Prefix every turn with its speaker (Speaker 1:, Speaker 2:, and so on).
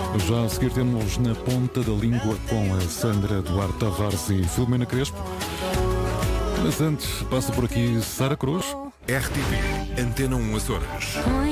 Speaker 1: Já a seguir temos Na Ponta da Língua com a Sandra Duarte Tavares e Filomena Crespo. Mas antes, passa por aqui Sara Cruz.
Speaker 2: RTP, Antena 1 Açores.